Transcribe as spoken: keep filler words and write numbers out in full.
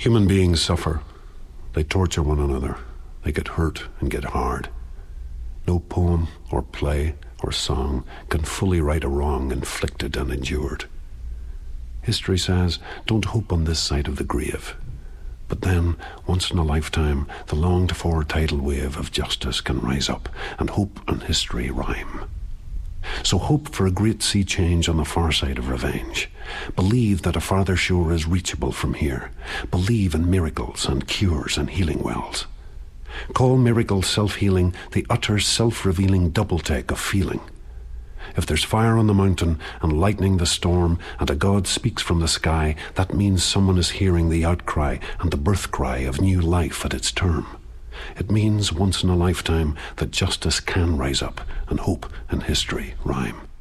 Human beings suffer. They torture one another. They get hurt and get hard. No poem or play or song can fully right a wrong inflicted and endured. History says, don't hope on this side of the grave. But then, once in a lifetime, the longed-for tidal wave of justice can rise up, and hope and history rhyme. So hope for a great sea change on the far side of revenge. Believe that a farther shore is reachable from here. Believe in miracles and cures and healing wells. Call miracle self-healing the utter self-revealing double-take of feeling. If there's fire on the mountain and lightning the storm, and a God speaks from the sky, that means someone is hearing the outcry and the birth cry of new life at its term. It means once in a lifetime that justice can rise up and hope and history rhyme.